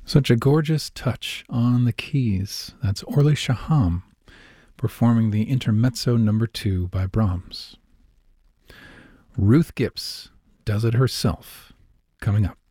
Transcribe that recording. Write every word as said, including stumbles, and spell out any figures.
Such a gorgeous touch on the keys. That's Orly Shaham performing the Intermezzo number two by Brahms. Ruth Gibbs does it herself, coming up.